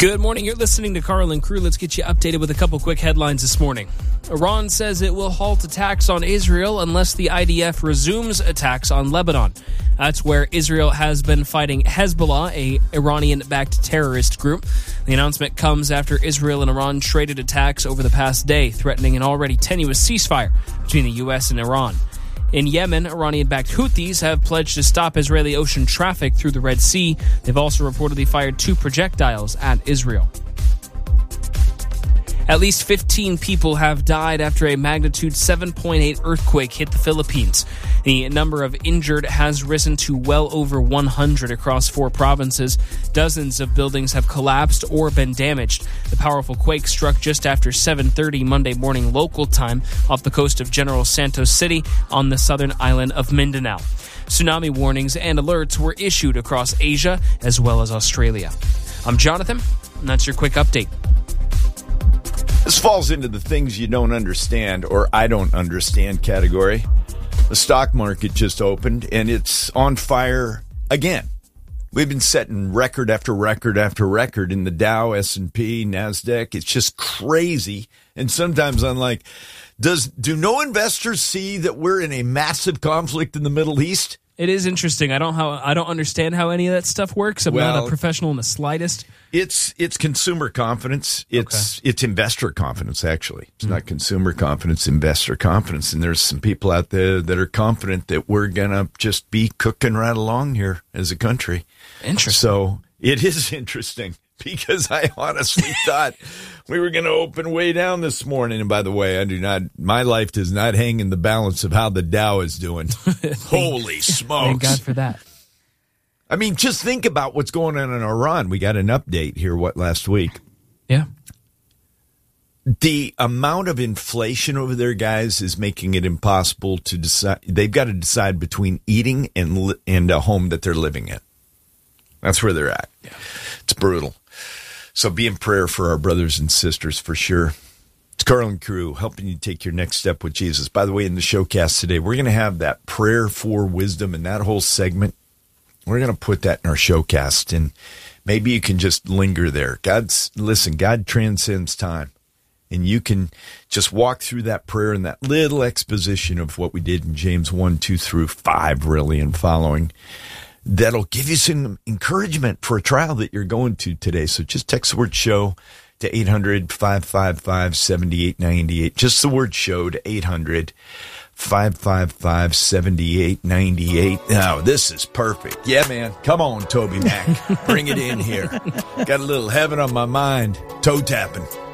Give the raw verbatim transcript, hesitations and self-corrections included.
Good morning. You're listening to Carl and Crew. Let's get you updated with a couple quick headlines this morning. Iran says it will halt attacks on Israel unless the I D F resumes attacks on Lebanon. That's where Israel has been fighting Hezbollah, a Iranian-backed terrorist group. The announcement comes after Israel and Iran traded attacks over the past day, threatening an already tenuous ceasefire between the U S and Iran. In Yemen, Iranian-backed Houthis have pledged to stop Israeli ocean traffic through the Red Sea. They've also reportedly fired two projectiles at Israel. At least fifteen people have died after a magnitude seven point eight earthquake hit the Philippines. The number of injured has risen to well over one hundred across four provinces. Dozens of buildings have collapsed or been damaged. The powerful quake struck just after seven thirty Monday morning local time off the coast of General Santos City on the southern island of Mindanao. Tsunami warnings and alerts were issued across Asia as well as Australia. I'm Jonathan, and that's your quick update. This falls into the things you don't understand or I don't understand category. The stock market just opened and it's on fire again. We've been setting record after record after record in the Dow, S and P, NASDAQ. It's just crazy. And sometimes I'm like, does do no investors see that we're in a massive conflict in the Middle East? It is interesting. I don't how I don't understand how any of that stuff works. I'm well, not a professional in the slightest. It's it's consumer confidence. It's okay. It's investor confidence, actually. It's mm-hmm. not consumer confidence, investor confidence. And there's some people out there that are confident that we're going to just be cooking right along here as a country. Interesting. So it is interesting. Because I honestly thought we were going to open way down this morning. And by the way, I do not, my life does not hang in the balance of how the Dow is doing. Holy smokes. Thank God for that. I mean, just think about what's going on in Iran. We got an update here, what, last week? Yeah. The amount of inflation over there, guys, is making it impossible to decide. They've got to decide between eating and, and a home that they're living in. That's where they're at. Yeah. It's brutal. So be in prayer for our brothers and sisters for sure. It's Carl and Crew helping you take your next step with Jesus. By the way, in the showcast today, we're going to have that prayer for wisdom and that whole segment. We're going to put that in our showcast, and maybe you can just linger there. God's listen, God transcends time, and you can just walk through that prayer and that little exposition of what we did in James one, two through five, really, and following. That'll give you some encouragement for a trial that you're going to today. So just text the word show to eight hundred, five five five, seven eight nine eight. Just the word show to eight hundred, five five five, seven eight nine eight. Now, this is perfect. Yeah, man. Come on, Toby Mac. Bring it in here. Got a little heaven on my mind. Toe tapping.